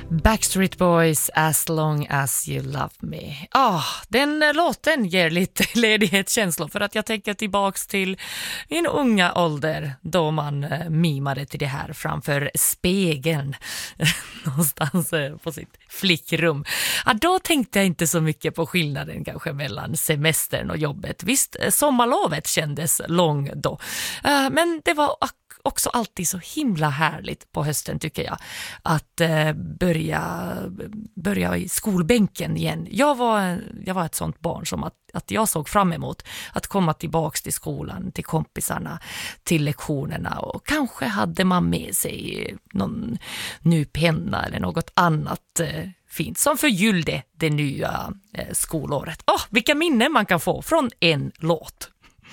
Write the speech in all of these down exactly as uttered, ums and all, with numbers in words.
Backstreet Boys, As long as you love me. Ah, den låten ger lite ledighetskänslor för att jag tänker tillbaks till min unga ålder då man eh, mimade till det här framför spegeln någonstans eh, på sitt flickrum. Ah, då tänkte jag inte så mycket på skillnaden kanske mellan semestern och jobbet. Visst, sommarlovet kändes lång då. Eh, men det var också alltid så himla härligt på hösten tycker jag att eh, börja, börja i skolbänken igen. Jag var, jag var ett sånt barn som att, att jag såg fram emot att komma tillbaks till skolan, till kompisarna, till lektionerna och kanske hade man med sig någon ny penna eller något annat eh, fint som förgyllde det nya eh, skolåret. Åh, oh, vilka minnen man kan få från en låt.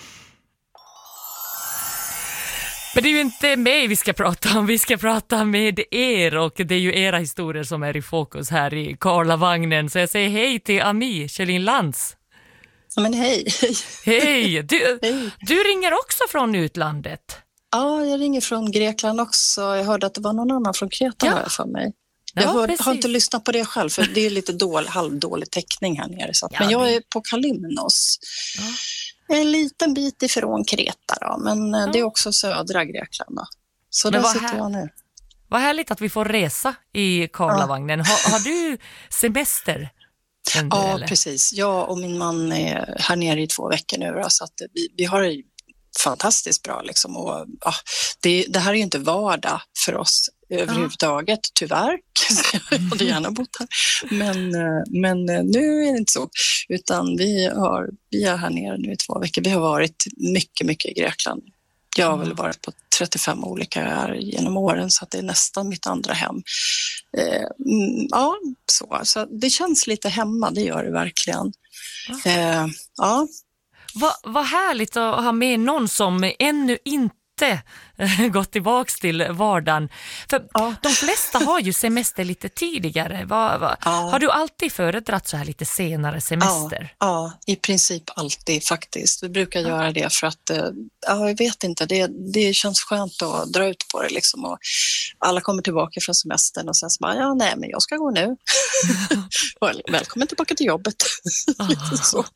Men det är ju inte mig vi ska prata om, vi ska prata med er och det är ju era historier som är i fokus här i Karlavagnen. Så jag säger hej till Ami Kjellin Lantz. Ja, men hej. Hej. Du, hej. Du ringer också från utlandet. Ja, jag ringer från Grekland också. Jag hörde att det var någon annan från Kreta ja. här för mig. Jag ja, har, har inte lyssnat på det själv för det är lite dålig, halvdålig täckning här nere. Så att, ja, men jag är på Kalymnos. Ja. En liten bit ifrån Kreta då, men ja. det är också södra Grekland då. Så men där sitter här, jag nu. Vad härligt att vi får resa i Karlavagnen. Ja. Har, har du semester? Ja, eller? Precis. Jag och min man är här nere i två veckor nu då, så att vi, vi har det fantastiskt bra liksom. Och, ja, det, det här är ju inte vardag för oss överhuvudtaget, ja. tyvärr. Jag hade gärna bott här. Men, men nu är det inte så. Utan vi, har, vi är här nere nu i två veckor. Vi har varit mycket, mycket i Grekland. Jag har mm. väl varit på trettiofem olika öar genom åren så att det är nästan mitt andra hem. Eh, ja, så. så det känns lite hemma, det gör det verkligen. Eh, ja. Vad, vad härligt att ha med någon som ännu inte gått tillbaks till vardagen. För ja. de flesta har ju semester lite tidigare. Va, va? Ja. Har du alltid föredragit så här lite senare semester? Ja, ja, i princip alltid faktiskt. Vi brukar ja. göra det för att, ja, jag vet inte, det, det känns skönt att dra ut på det liksom. Och alla kommer tillbaka från semestern och sen så bara, ja nej men jag ska gå nu. Välkommen tillbaka till jobbet. Oh. så.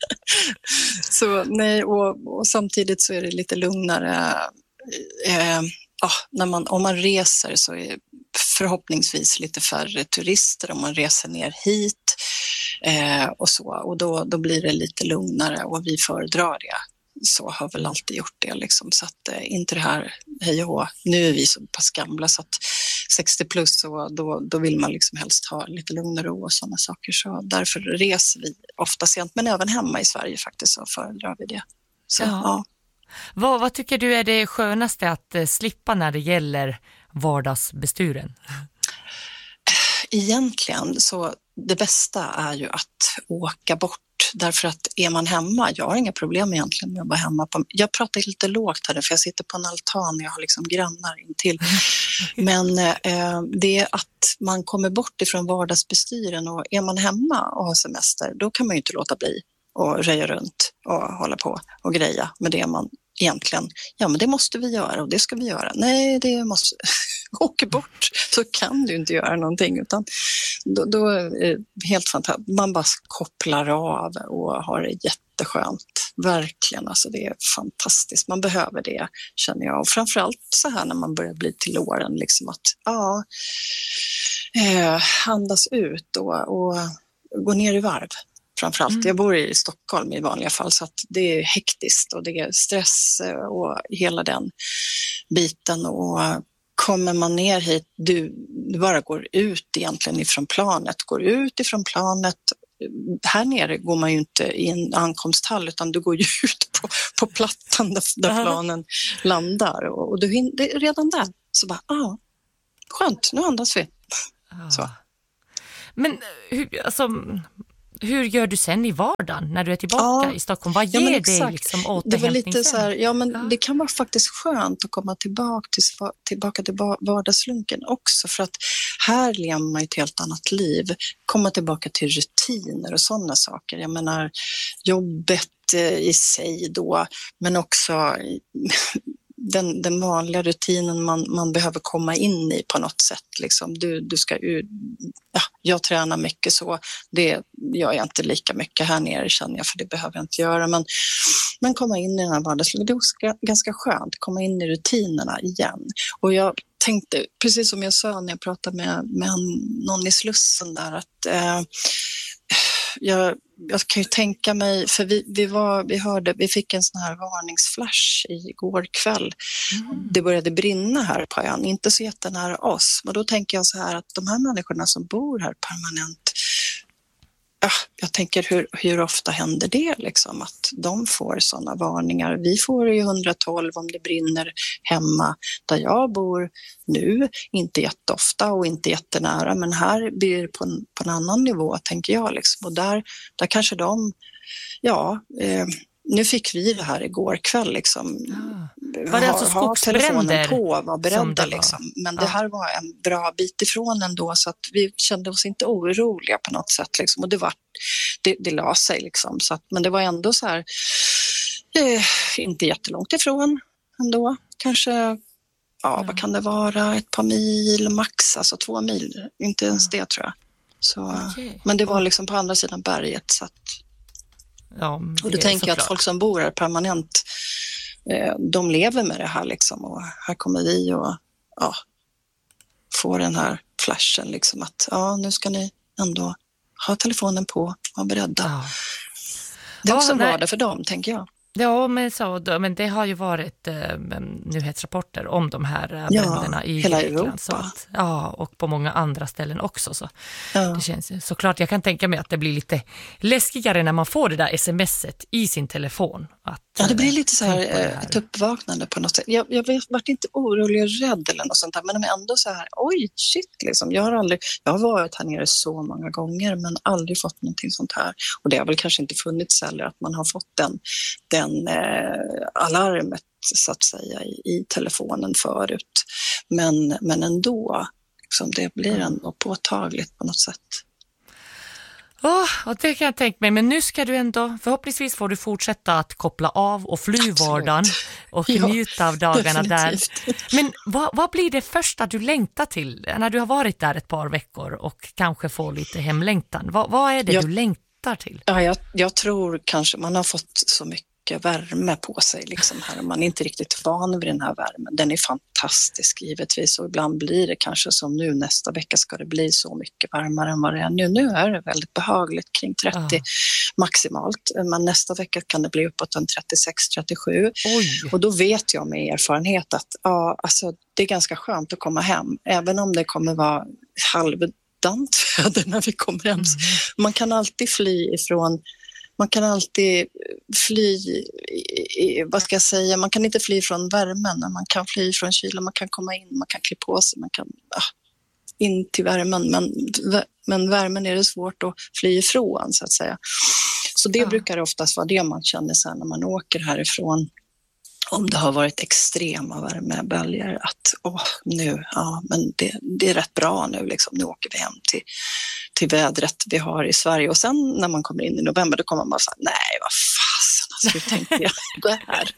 så nej, och, och samtidigt så är det lite lugnare. Eh, ja, när man, om man reser så är förhoppningsvis lite färre turister om man reser ner hit eh, och så och då, då blir det lite lugnare och vi föredrar det. Så har väl alltid gjort det liksom, så att eh, inte det här hej och hå. Nu är vi så pass gamla så att sextio plus och då, då vill man liksom helst ha lite lugn och ro och sådana saker, så därför reser vi ofta sent, men även hemma i Sverige faktiskt så föredrar vi det. Så, ja. Ja. Vad, vad tycker du är det skönaste att eh, slippa när det gäller vardagsbestyren? Egentligen så det bästa är ju att åka bort, därför att är man hemma, jag har inga problem egentligen med att vara hemma. På, jag pratar lite lågt här för jag sitter på en altan och jag har liksom grannar intill. Men eh, det är att man kommer bort ifrån vardagsbestyren, och är man hemma och har semester då kan man ju inte låta bli och röja runt och hålla på och greja med det man egentligen, ja men det måste vi göra och det ska vi göra. Nej, det måste, åka bort så kan du inte göra någonting, utan då, då är det helt fantastiskt. Man bara kopplar av och har det jätteskönt. Verkligen, alltså det är fantastiskt. Man behöver det, känner jag. Och framförallt så här när man börjar bli till åren, liksom att ja, eh, andas ut och, och gå ner i varv. Framförallt. Mm. Jag bor i Stockholm i vanliga fall så att det är hektiskt och det är stress och hela den biten. Och kommer man ner hit, du, du bara går ut egentligen ifrån planet, går ut ifrån planet. Här nere går man ju inte i en ankomsthall utan du går ju ut på, på plattan där, där planen landar. Och, och du hinner, redan där så bara, ja, ah, skönt, nu andas vi. Ah. Så. Men hur, alltså... Hur gör du sen i vardagen när du är tillbaka ja, i Stockholm? Vad ger ja, det liksom återhämtning? Det var lite så här, ja men ja. det kan vara faktiskt skönt att komma tillbaka till, tillbaka till vardagslunken också, för att här lever man ett helt annat liv. Komma tillbaka till rutiner och sådana saker. Jag menar jobbet i sig då, men också den, den vanliga rutinen man, man behöver komma in i på något sätt. Liksom. Du, du ska, ja, jag tränar mycket så, det gör jag inte lika mycket här nere känner jag, för det behöver jag inte göra. Men, men komma in i den här vardagslivet, det är ganska skönt, komma in i rutinerna igen. Och jag tänkte, precis som jag sa när jag pratade med, med någon i Slussen där, att eh, jag, jag kan ju tänka mig, för vi, vi, var, vi hörde, vi fick en sån här varningsflash igår kväll. Mm. Det började brinna här på ön, inte så jättenära oss. Men då tänker jag så här att de här människorna som bor här permanent, ja, jag tänker hur, hur ofta händer det liksom, att de får sådana varningar. Vi får ju hundratolv om det brinner hemma där jag bor nu, inte jätteofta och inte jättenära, men här blir det på en, på en annan nivå tänker jag liksom. Och där, där kanske de, ja, eh, nu fick vi det här igår kväll liksom. Ah. Var det alltså skogsbränder på, var beredda liksom. Men det här var en bra bit ifrån ändå, så att vi kände oss inte oroliga på något sätt liksom. Och det var, det, det la sig liksom, så att, men det var ändå så här eh, inte jättelångt ifrån ändå, kanske ja, ja, vad kan det vara, ett par mil max, alltså två mil, inte ens det tror jag. Så, okay. Men det var liksom på andra sidan berget, så att ja, och då tänker jag att folk som bor här permanent, eh, de lever med det här liksom, och här kommer vi och ja, får den här flashen liksom, att ja, nu ska ni ändå ha telefonen på, vara beredda. Ja. Det är också ja, vardag för dem, tänker jag. Ja, men, så, men det har ju varit eh, nyhetsrapporter om de här eh, bränderna ja, i hela Grekland, Europa. så att, ja, och på många andra ställen också. Så. Ja. Det känns såklart, jag kan tänka mig att det blir lite läskigare när man får det där smset i sin telefon. Att, ja, det blir lite så här, här. ett uppvaknande på något sätt. Jag, jag varit inte orolig och rädd eller något sånt där, men ändå så här, oj, shit liksom. Jag har aldrig, jag har varit här nere så många gånger, men aldrig fått någonting sånt här. Och det har väl kanske inte funnits heller att man har fått den, den eh, alarmet så att säga i, i telefonen förut. Men, men ändå, liksom, det blir ändå påtagligt på något sätt. Oh, och det kan jag tänka mig, men nu ska du ändå, förhoppningsvis får du fortsätta att koppla av och fly vardagen och ja, njuta av dagarna definitivt. Där. Men vad, vad blir det första du längtar till när du har varit där ett par veckor och kanske får lite hemlängtan? Vad, vad är det jag, du längtar till? Ja, jag, jag tror kanske man har fått så mycket värme på sig liksom här. Man är inte riktigt van vid den här värmen. Den är fantastisk givetvis, och ibland blir det kanske som nu, nästa vecka ska det bli så mycket varmare än vad det är nu. Nu är det väldigt behagligt kring trettio ja. maximalt, men nästa vecka kan det bli uppåt en trettiosex trettiosju. Oj. Och då vet jag med erfarenhet att ja, alltså, det är ganska skönt att komma hem, även om det kommer vara halvdant väder när vi kommer hem. Mm. Man kan alltid fly ifrån Man kan alltid fly, vad ska jag säga, man kan inte fly från värmen, man kan fly från kylan, man kan komma in, man kan klä på sig, man kan ah, in till värmen, men, men värmen är det svårt att fly ifrån så att säga. Så det ja. brukar oftast vara det man känner sen när man åker härifrån, om det har varit extrema värmeböljor, att åh, nu, ja, men det, det är rätt bra nu liksom, nu åker vi hem till till vädret vi har i Sverige. Och sen när man kommer in i november, då kommer man bara säga, nej vad fasen, alltså, hur tänkte jag det här?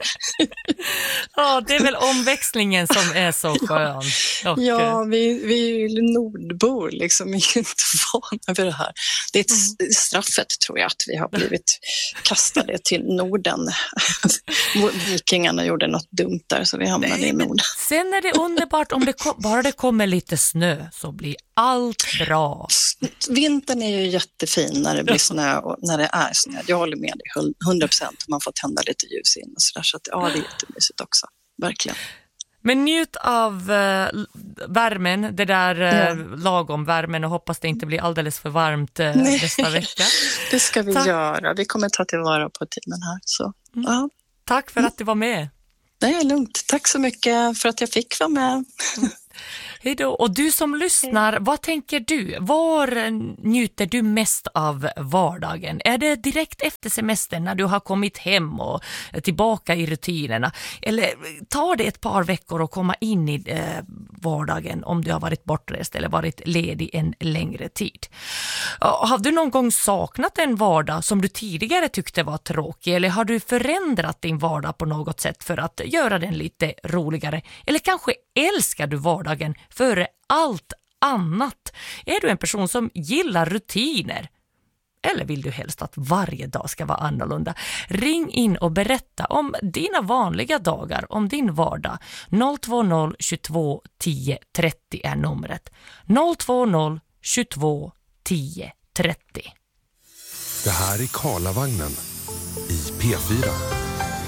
Ja, det är väl omväxlingen som är så skön. Och... Ja, vi, vi är ju nordbor liksom, vi är inte vana vid det här. Det är ett mm. straffet tror jag, att vi har blivit kastade till Norden. Vikingarna gjorde något dumt där, så vi hamnade nej, i Norden. Sen är det underbart om det kom, bara det kommer lite snö, så blir allt bra. Vintern är ju jättefin när det blir snö och när det är snö. Jag håller med dig, hundra procent. Man får tända lite ljus in och sådär. Så att, ja, det är jättemysigt också. Verkligen. Men njut av uh, värmen, det där uh, ja. lagom värmen, och hoppas det inte blir alldeles för varmt uh, nästa vecka. Det ska vi Tack. göra. Vi kommer ta tillvara på tiden här. Så, mm. ja. Tack för att du var med. Det är lugnt. Tack så mycket för att jag fick vara med. Hej då. Och du som lyssnar, vad tänker du? Var njuter du mest av vardagen? Är det direkt efter semestern när du har kommit hem och tillbaka i rutinerna? Eller tar det ett par veckor att komma in i eh, vardagen om du har varit bortrest eller varit ledig en längre tid? Har du någon gång saknat en vardag som du tidigare tyckte var tråkig, eller har du förändrat din vardag på något sätt för att göra den lite roligare? Eller kanske älskar du vardagen före allt annat? Är du en person som gillar rutiner? Eller vill du helst att varje dag ska vara annorlunda? Ring in och berätta om dina vanliga dagar, om din vardag. noll två noll tjugotvå tio trettio är numret. noll två noll tjugotvå tio trettio. Det här är Karlavagnen i P fyra.